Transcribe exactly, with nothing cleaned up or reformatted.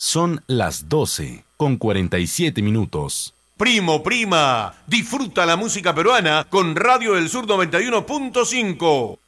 Son las doce con cuarenta y siete minutos. Primo, prima, disfruta la música peruana con Radio del Sur noventa y uno punto cinco.